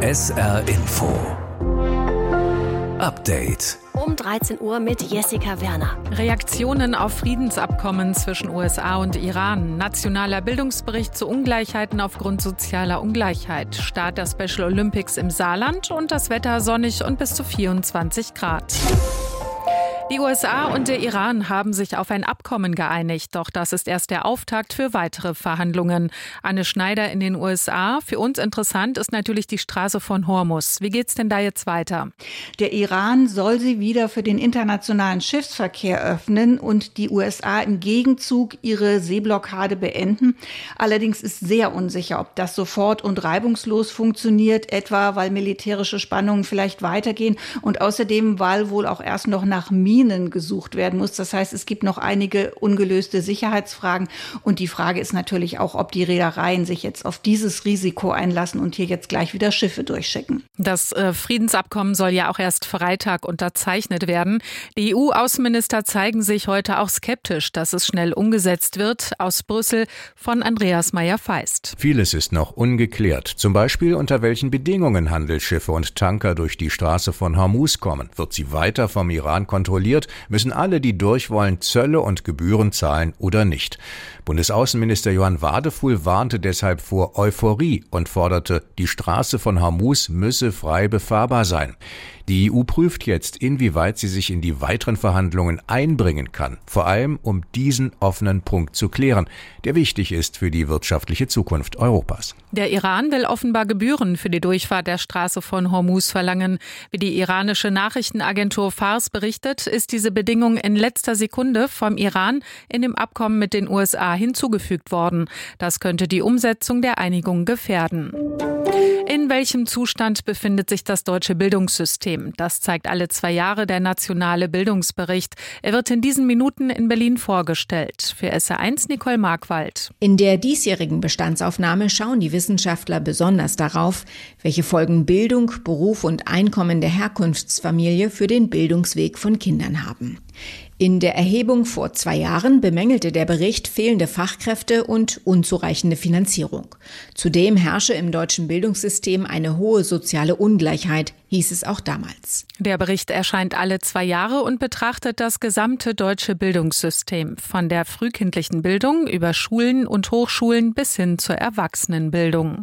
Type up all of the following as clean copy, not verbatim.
SR Info Update. Um 13 Uhr mit Jessica Werner. Reaktionen auf Friedensabkommen zwischen USA und Iran. Nationaler Bildungsbericht zu Ungleichheiten aufgrund sozialer Ungleichheit. Start der Special Olympics im Saarland und das Wetter sonnig und bis zu 24 Grad. Die USA und der Iran haben sich auf ein Abkommen geeinigt, doch das ist erst der Auftakt für weitere Verhandlungen. Anne Schneider in den USA. Für uns interessant ist natürlich die Straße von Hormuz. Wie geht's denn da jetzt weiter? Der Iran soll sie wieder für den internationalen Schiffsverkehr öffnen und die USA im Gegenzug ihre Seeblockade beenden. Allerdings ist sehr unsicher, ob das sofort und reibungslos funktioniert, etwa weil militärische Spannungen vielleicht weitergehen und außerdem, weil wohl auch erst noch nach Minen gesucht werden muss. Das heißt, es gibt noch einige ungelöste Sicherheitsfragen. Und die Frage ist natürlich auch, ob die Reedereien sich jetzt auf dieses Risiko einlassen und hier jetzt gleich wieder Schiffe durchschicken. Das Friedensabkommen soll ja auch erst Freitag unterzeichnet werden. Die EU-Außenminister zeigen sich heute auch skeptisch, dass es schnell umgesetzt wird. Aus Brüssel von Andreas Meyer-Feist. Vieles ist noch ungeklärt. Zum Beispiel, unter welchen Bedingungen Handelsschiffe und Tanker durch die Straße von Hormuz kommen. Wird sie weiter vom Iran kontrolliert? Müssen alle, die durch wollen, Zölle und Gebühren zahlen oder nicht? Bundesaußenminister Johann Wadefuhl warnte deshalb vor Euphorie und forderte, die Straße von Hormuz müsse frei befahrbar sein. Die EU prüft jetzt, inwieweit sie sich in die weiteren Verhandlungen einbringen kann, vor allem um diesen offenen Punkt zu klären, der wichtig ist für die wirtschaftliche Zukunft Europas. Der Iran will offenbar Gebühren für die Durchfahrt der Straße von Hormuz verlangen. Wie die iranische Nachrichtenagentur Fars berichtet, ist diese Bedingung in letzter Sekunde vom Iran in dem Abkommen mit den USA hinzugefügt worden. Das könnte die Umsetzung der Einigung gefährden. In welchem Zustand befindet sich das deutsche Bildungssystem? Das zeigt alle 2 Jahre der nationale Bildungsbericht. Er wird in diesen Minuten in Berlin vorgestellt. Für SR1 Nicole Markwald. In der diesjährigen Bestandsaufnahme schauen die Wissenschaftler besonders darauf, welche Folgen Bildung, Beruf und Einkommen der Herkunftsfamilie für den Bildungsweg von Kindern haben. In der Erhebung vor 2 Jahren bemängelte der Bericht fehlende Fachkräfte und unzureichende Finanzierung. Zudem herrsche im deutschen Bildungssystem eine hohe soziale Ungleichheit, hieß es auch damals. Der Bericht erscheint alle 2 Jahre und betrachtet das gesamte deutsche Bildungssystem, von der frühkindlichen Bildung über Schulen und Hochschulen bis hin zur Erwachsenenbildung.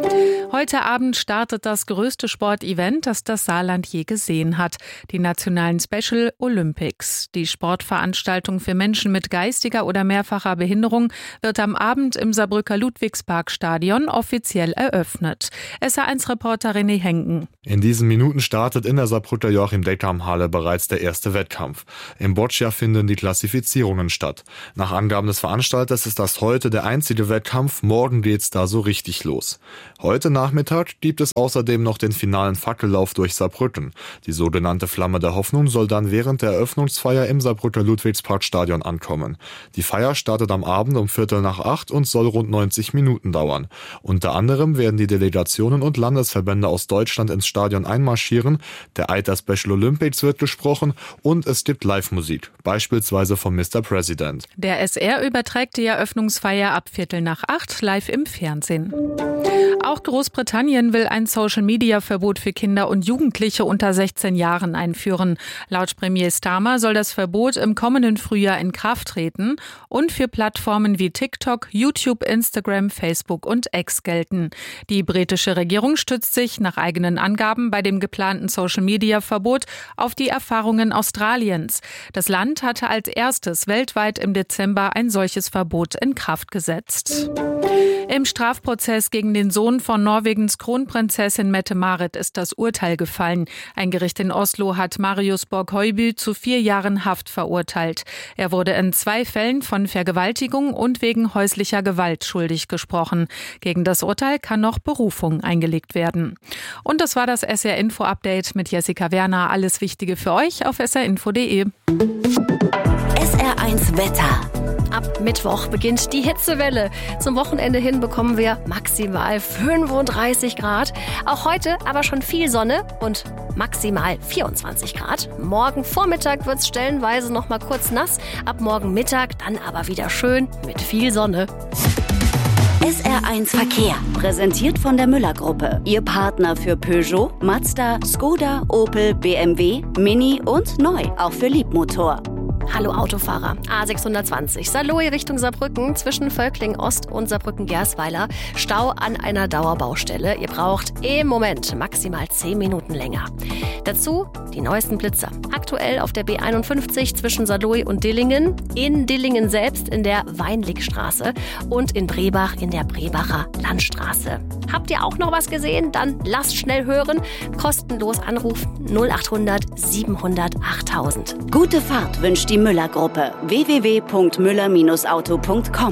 Heute Abend startet das größte Sportevent, das das Saarland je gesehen hat, die nationalen Special Olympics. Die Sportveranstaltung für Menschen mit geistiger oder mehrfacher Behinderung wird am Abend im Saarbrücker Ludwigsparkstadion offiziell eröffnet. SR1-Reporter René Henken. In diesen Minuten startet in der Saarbrücker Joachim-Deckham-Halle bereits der erste Wettkampf. Im Boccia finden die Klassifizierungen statt. Nach Angaben des Veranstalters ist das heute der einzige Wettkampf, morgen geht's da so richtig los. Heute Nachmittag gibt es außerdem noch den finalen Fackellauf durch Saarbrücken. Die sogenannte Flamme der Hoffnung soll dann während der Eröffnungsfeier im Saarbrücker Ludwigsparkstadion ankommen. Die Feier startet am Abend um 7:45 und soll rund 90 Minuten dauern. Unter anderem werden die Delegationen und Landesverbände aus Deutschland ins Stadion einmarschieren, der Eid der Special Olympics wird gesprochen und es gibt Live-Musik, beispielsweise von Mr. President. Der SR überträgt die Eröffnungsfeier ab 7:45 live im Fernsehen. Auch Großbritannien will ein Social-Media-Verbot für Kinder und Jugendliche unter 16 Jahren einführen. Laut Premier Starmer soll das Verbot im kommenden Frühjahr in Kraft treten und für Plattformen wie TikTok, YouTube, Instagram, Facebook und X gelten. Die britische Regierung stützt sich nach eigenen Angaben bei dem geplanten Social-Media-Verbot auf die Erfahrungen Australiens. Das Land hatte als erstes weltweit im Dezember ein solches Verbot in Kraft gesetzt. Im Strafprozess gegen den Sohn von Norwegens Kronprinzessin Mette-Marit ist das Urteil gefallen. Ein Gericht in Oslo hat Marius Borg-Høiby zu 4 Jahren Haft verurteilt. Er wurde in 2 Fällen von Vergewaltigung und wegen häuslicher Gewalt schuldig gesprochen. Gegen das Urteil kann noch Berufung eingelegt werden. Und das war das SR-Info-Update mit Jessica Werner. Alles Wichtige für euch auf srinfo.de. SR1 Wetter. Ab Mittwoch beginnt die Hitzewelle. Zum Wochenende hin bekommen wir maximal 35 Grad. Auch heute aber schon viel Sonne und maximal 24 Grad. Morgen Vormittag wird es stellenweise noch mal kurz nass. Ab morgen Mittag dann aber wieder schön mit viel Sonne. SR1 Verkehr, präsentiert von der Müller-Gruppe. Ihr Partner für Peugeot, Mazda, Skoda, Opel, BMW, Mini und neu, auch für Liebmotor. Hallo Autofahrer, A620, Saarlouis Richtung Saarbrücken, zwischen Völkling Ost und Saarbrücken-Gersweiler. Stau an einer Dauerbaustelle. Ihr braucht im Moment maximal 10 Minuten länger. Dazu die neuesten Blitzer. Aktuell auf der B51 zwischen Saarlouis und Dillingen, in Dillingen selbst in der Weinligstraße und in Brebach in der Brebacher Landstraße. Habt ihr auch noch was gesehen? Dann lasst schnell hören. Kostenlos anrufen 0800 700 8000. Gute Fahrt wünscht die Müller-Gruppe. www.müller-auto.com.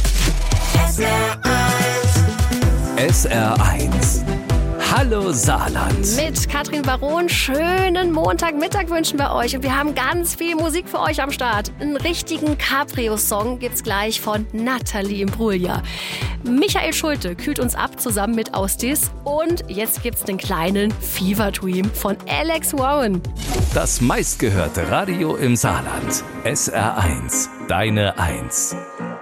SR1. Hallo Saarland. Mit Katrin Baron, schönen Montagmittag wünschen wir euch. Und wir haben ganz viel Musik für euch am Start. Einen richtigen Cabrio-Song gibt's gleich von Nathalie Imbruglia. Michael Schulte kühlt uns ab zusammen mit Austis. Und jetzt gibt's den kleinen Fever Dream von Alex Warren. Das meistgehörte Radio im Saarland. SR1. Deine 1.